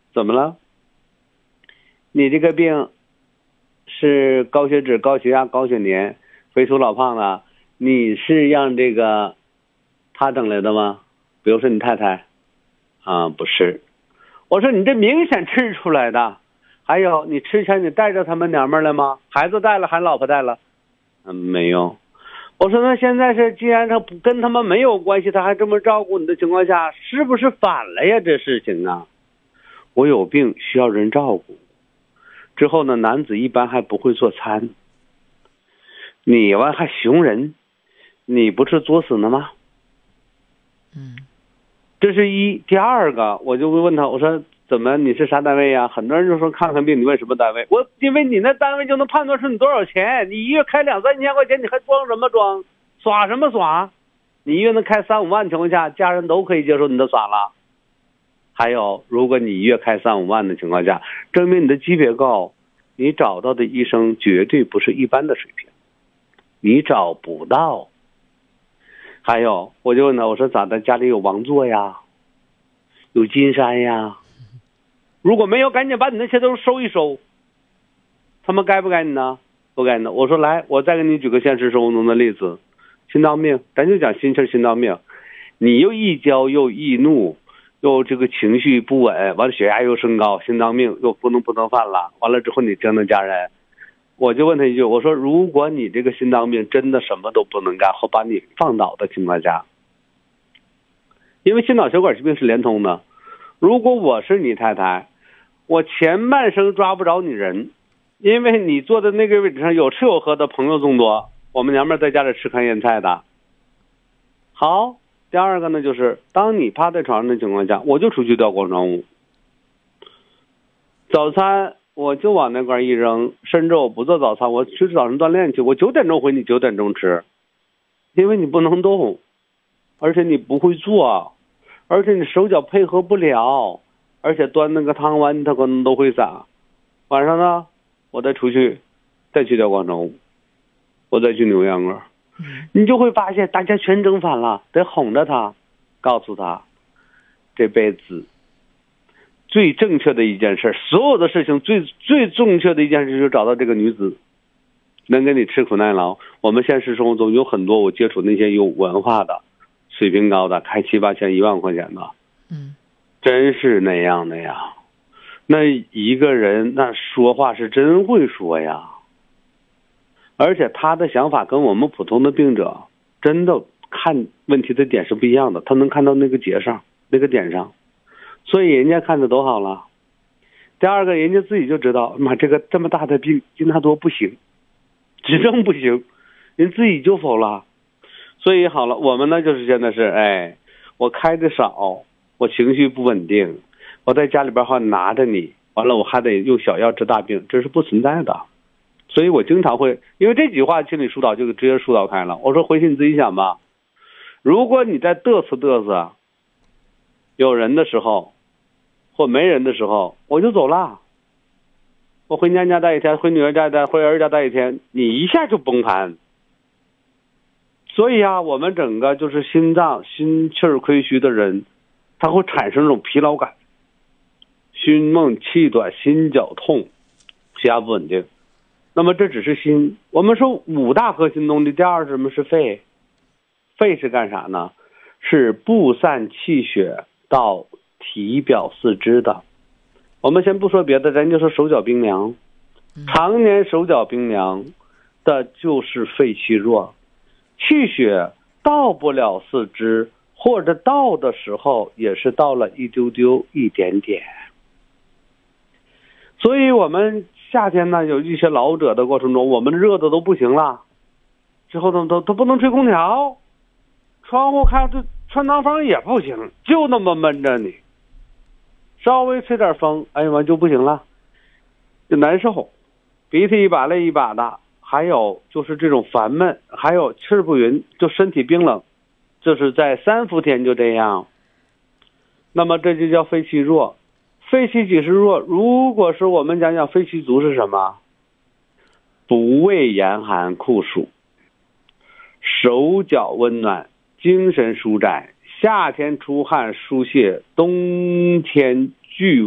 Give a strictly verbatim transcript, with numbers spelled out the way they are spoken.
怎么了？你这个病是高血脂、高血压、高血粘、肥瘦老胖了，你是让这个他整来的吗？比如说你太太啊，不是。我说你这明显吃出来的。还有你吃前你带着他们娘们来吗？孩子带了还老婆带了？嗯，没有。我说那现在是既然他跟他们没有关系，他还这么照顾你的情况下，是不是反了呀？这事情啊，我有病需要人照顾。之后呢，男子一般还不会做餐，你完还熊人，你不是作死呢吗？ 嗯， 这是一。第二个，我就会问他，我说怎么你是啥单位呀？很多人就说看看病，你问什么单位？我因为你那单位就能判断出你多少钱，你一月开两三千块钱，你还装什么装，耍什么耍？你一月能开三五万的情况下，家人都可以接受你的耍了。还有，如果你一月开三五万的情况下，证明你的级别高，你找到的医生绝对不是一般的水平，你找不到。还有，我就问他，我说咋的？家里有王座呀，有金山呀？如果没有，赶紧把你那些都收一收。他们该不该你呢？不该呢。我说来，我再给你举个现实生活中的例子，心脏病，咱就讲心气心脏病，你又易焦又易怒。又这个情绪不稳，完了血压又升高，心脏病又不能不能犯了。完了之后你折腾家人，我就问他一句，我说如果你这个心脏病真的什么都不能干，或把你放倒的情况下，因为心脑血管疾病是连通的，如果我是你太太，我前半生抓不着你人，因为你坐在那个位置上有吃有喝的朋友众多，我们娘们在家里吃糠咽菜的。好。第二个呢，就是当你趴在床上的情况下，我就出去吊广场舞。早餐我就往那块一扔，甚至我不做早餐，我去早上锻炼去，我九点钟回，你九点钟吃，因为你不能动，而且你不会做，而且你手脚配合不了，而且端那个汤碗它可能都会洒。晚上呢，我再出去，再去吊广场舞，我再去扭秧歌。你就会发现大家全整反了，得哄着他，告诉他这辈子最正确的一件事，所有的事情最最正确的一件事就是找到这个女子能给你吃苦耐劳。我们现实生活中有很多我接触那些有文化的水平高的开七八千一万块钱的， 嗯， 真是那样的呀。那一个人那说话是真会说呀，而且他的想法跟我们普通的病者真的看问题的点是不一样的，他能看到那个节上那个点上，所以人家看的都好了。第二个，人家自己就知道，妈这个这么大的病，金纳多不行，指正不行，人自己就否了。所以好了，我们呢就是现在是，哎，我开的少，我情绪不稳定，我在家里边还拿着你，完了我还得用小药治大病，这是不存在的。所以我经常会因为这句话心理疏导就直接疏导开了。我说回去你自己想吧，如果你在嘚瑟嘚瑟有人的时候或没人的时候，我就走了，我回娘家待一天，回女儿家待，回儿家待一天，你一下就崩盘。所以啊，我们整个就是心脏心气儿亏虚的人，他会产生这种疲劳感，心梦气短，心绞痛，血压不稳定。那么这只是心，我们说五大核心动力，第二是什么？是肺。肺是干啥呢？是布散气血到体表四肢的。我们先不说别的，咱就说手脚冰凉，常年手脚冰凉的就是肺气弱，气血到不了四肢，或者到的时候也是到了一丢丢一点点。所以我们夏天呢，有一些老者的过程中，我们热的都不行了，之后都都都不能吹空调，窗户开这穿堂风也不行，就那么闷着你，稍微吹点风，哎呀妈就不行了，就难受，鼻涕一把泪一把的，还有就是这种烦闷，还有气儿不匀，就身体冰冷，就是在三伏天就这样。那么这就叫肺气弱。肺气几时弱？如果是我们讲讲肺气足是什么？不畏严寒酷暑，手脚温暖，精神舒展，夏天出汗疏泄，冬天聚